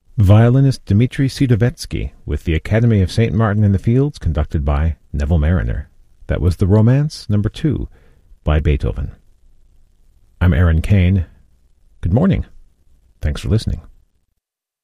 Violinist Dmitri Sidovetsky with the Academy of St. Martin in the Fields, conducted by Neville Mariner. That was the Romance No. 2 by Beethoven. I'm Aaron Kane. Good morning. Thanks for listening.